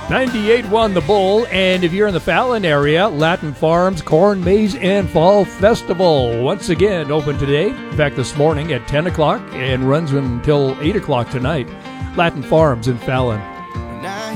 98 won the Bull, and if you're in the Fallon area, Latin Farms Corn, Maize, and Fall Festival once again open today. In fact, this morning at 10 o'clock and runs until 8 o'clock tonight. Latin Farms in Fallon.